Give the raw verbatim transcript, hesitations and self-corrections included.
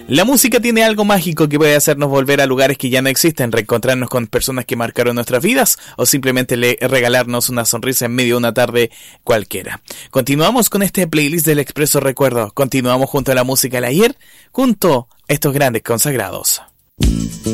La música tiene algo mágico que puede hacernos volver a lugares que ya no existen, reencontrarnos con personas que marcaron nuestras vidas o simplemente le regalarnos una sonrisa en medio de una tarde cualquiera. Continuamos con este playlist del Expreso Recuerdo. Continuamos junto a la música del ayer, junto a estos grandes consagrados.